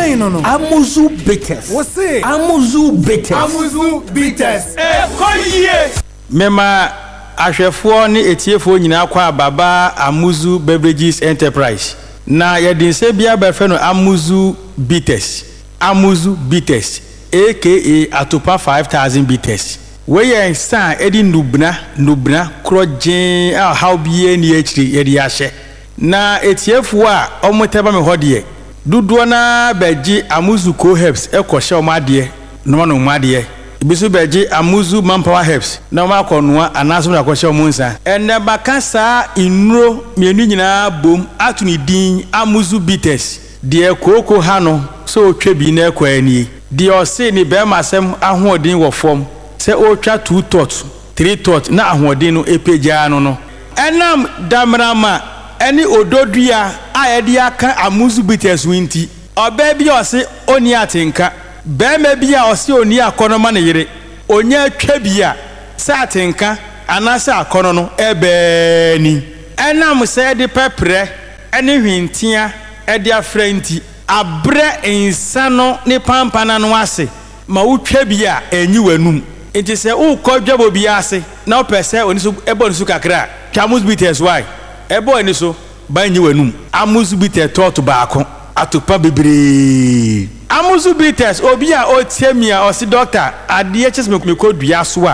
Say no. Amuzu Bitters. What's it? Amuzu Bitters. Amuzu Bitters. Mema ahwefo ne etiefo nyina kwa baba Amuzu Beverages Enterprise. Na yɛdinse bia bɛfɛ no Amuzu Bitters. Amuzu Bitters aka Atopa 5000 bitters. We yɛn san edi nubna krojen a how bie ne akiri yɛde ahye. Na etiefo a ɔmoteba me hodie. Duduo na beji Amuzu Co Herbs ekɔhye ɔmade no no made. Bisu beji Amuzu Manpower Herbs na ma kɔnoa anaso na akɔhye ɔmonsa. Ene baka saa inuro mienu nyina bom atu ni din Amuzu Bitters. De koko ha no so otwa bi na ekɔani. De ɔse ni be masem ahoɔden wɔ fam. Se otwa 2 tot 3 tot na ahoɔden no epagya no. Enam damrama eni ododua a yɛde aka Amuzu Bitters winti. Ɔbaa bi ɔse oni atenka. Bɛɛma bi a ɔse oni akɔnɔma ne yere. Onya atwa bi a sɛ atenka anase akɔnɔ no ɛbɛɛni. Enam sɛ de pɛprɛ ene hwintia ɛde afra nti abrɛ nsa no ne pampana no ase ma wotwa bi a enyi wanum. Enti sɛ ukɔ dwabo bi ase na opɛ sɛ oni so ɛbɔ ne so kakra Amuzu Bitters why ebo eni so banyi wanum. Amuzu Bitters to baako atopa bebre. Amuzu Bitters obi a otiemia osi doctor ade kyes me kodua so a